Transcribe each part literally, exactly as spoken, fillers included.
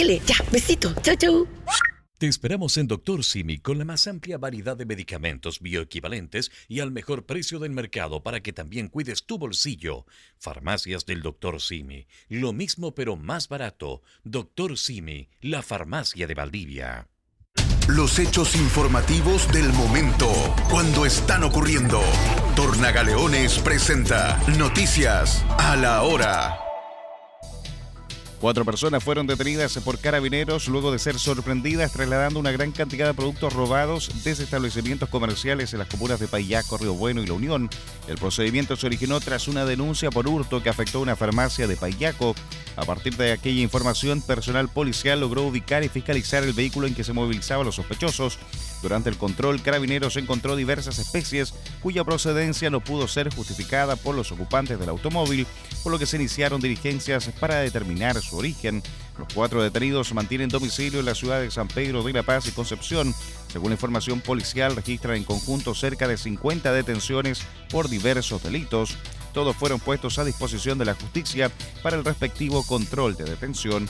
Ya, besito. Chau, chau. Te esperamos en Doctor Simi con la más amplia variedad de medicamentos bioequivalentes y al mejor precio del mercado para que también cuides tu bolsillo. Farmacias del Doctor Simi. Lo mismo pero más barato. Doctor Simi, la farmacia de Valdivia. Los hechos informativos del momento, cuando están ocurriendo. Tornagaleones presenta Noticias a la Hora. Cuatro personas fueron detenidas por carabineros luego de ser sorprendidas trasladando una gran cantidad de productos robados desde establecimientos comerciales en las comunas de Paillaco, Río Bueno y La Unión. El procedimiento se originó tras una denuncia por hurto que afectó a una farmacia de Paillaco. A partir de aquella información, personal policial logró ubicar y fiscalizar el vehículo en que se movilizaban los sospechosos. Durante el control, Carabineros encontró diversas especies cuya procedencia no pudo ser justificada por los ocupantes del automóvil, por lo que se iniciaron diligencias para determinar su origen. Los cuatro detenidos mantienen domicilio en la ciudad de San Pedro de la Paz y Concepción. Según la información policial, registran en conjunto cerca de cincuenta detenciones por diversos delitos. Todos fueron puestos a disposición de la justicia para el respectivo control de detención.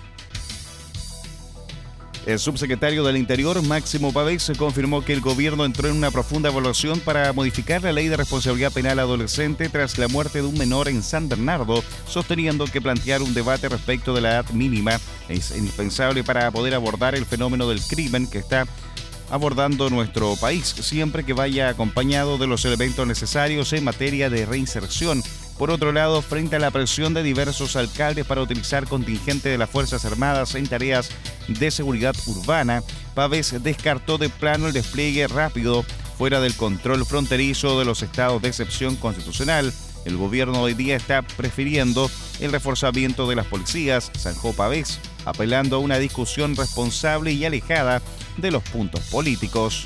El subsecretario del Interior, Máximo Pavés, confirmó que el gobierno entró en una profunda evaluación para modificar la ley de responsabilidad penal adolescente tras la muerte de un menor en San Bernardo, sosteniendo que plantear un debate respecto de la edad mínima es indispensable para poder abordar el fenómeno del crimen que está abordando nuestro país, siempre que vaya acompañado de los elementos necesarios en materia de reinserción. Por otro lado, frente a la presión de diversos alcaldes para utilizar contingente de las Fuerzas Armadas en tareas de seguridad urbana, Pavés descartó de plano el despliegue rápido fuera del control fronterizo de los estados de excepción constitucional. El gobierno hoy día está prefiriendo el reforzamiento de las policías, zanjó Pavés, apelando a una discusión responsable y alejada de los puntos políticos.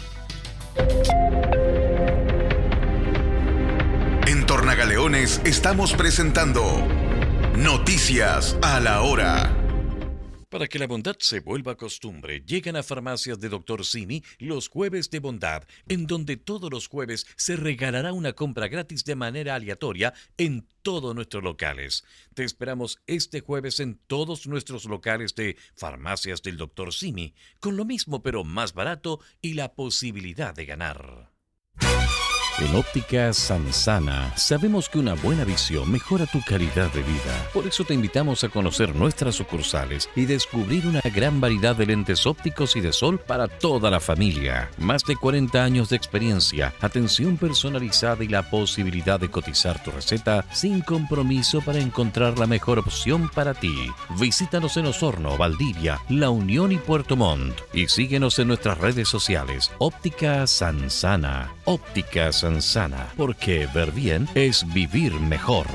En Tornagaleones estamos presentando Noticias a la Hora. Para que la bondad se vuelva costumbre, llegan a farmacias de Doctor Simi los jueves de bondad, en donde todos los jueves se regalará una compra gratis de manera aleatoria en todos nuestros locales. Te esperamos este jueves en todos nuestros locales de farmacias del Doctor Simi, con lo mismo pero más barato y la posibilidad de ganar. En Óptica Sansana sabemos que una buena visión mejora tu calidad de vida. Por eso te invitamos a conocer nuestras sucursales y descubrir una gran variedad de lentes ópticos y de sol para toda la familia. Más de cuarenta años de experiencia, atención personalizada y la posibilidad de cotizar tu receta sin compromiso para encontrar la mejor opción para ti. Visítanos en Osorno, Valdivia, La Unión y Puerto Montt. Y síguenos en nuestras redes sociales. Óptica Sansana. Óptica Sansana. Sana, porque ver bien es vivir mejor.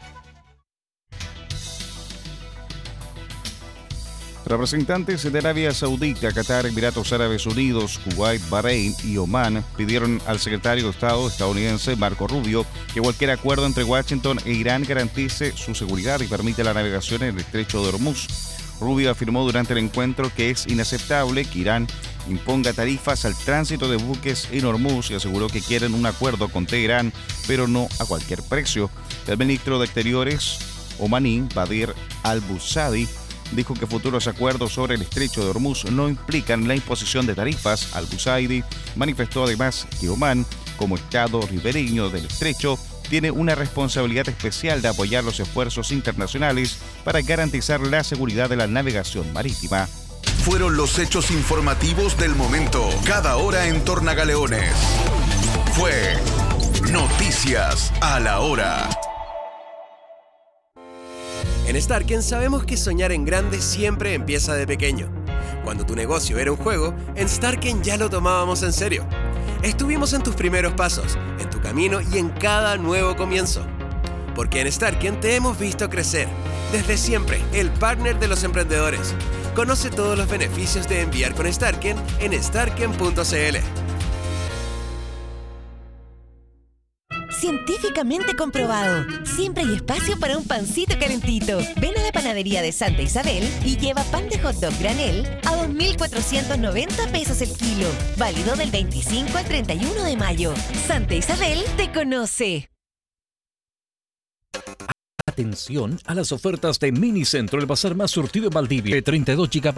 Representantes de Arabia Saudita, Qatar, Emiratos Árabes Unidos, Kuwait, Bahrein y Omán pidieron al secretario de Estado estadounidense Marco Rubio que cualquier acuerdo entre Washington e Irán garantice su seguridad y permita la navegación en el estrecho de Hormuz. Rubio afirmó durante el encuentro que es inaceptable que Irán imponga tarifas al tránsito de buques en Hormuz y aseguró que quieren un acuerdo con Teherán, pero no a cualquier precio. El ministro de Exteriores omaní, Badir al-Busadi, dijo que futuros acuerdos sobre el estrecho de Hormuz no implican la imposición de tarifas. Al-Busadi manifestó además que Omán, como estado ribereño del estrecho, tiene una responsabilidad especial de apoyar los esfuerzos internacionales para garantizar la seguridad de la navegación marítima. Fueron los hechos informativos del momento, cada hora en Tornagaleones. Fue Noticias a la Hora. En Starken sabemos que soñar en grande siempre empieza de pequeño. Cuando tu negocio era un juego, en Starken ya lo tomábamos en serio. Estuvimos en tus primeros pasos, en tu camino y en cada nuevo comienzo. Porque en Starken te hemos visto crecer. Desde siempre, el partner de los emprendedores. Conoce todos los beneficios de enviar con Starken en starken punto c l. Científicamente comprobado. Siempre hay espacio para un pancito calentito. Ven a la panadería de Santa Isabel y lleva pan de hot dog granel a dos mil cuatrocientos noventa pesos el kilo. Válido del veinticinco al treinta y uno de mayo. Santa Isabel te conoce. Atención a las ofertas de Minicentro, el bazar más surtido en Valdivia. treinta y dos gigabytes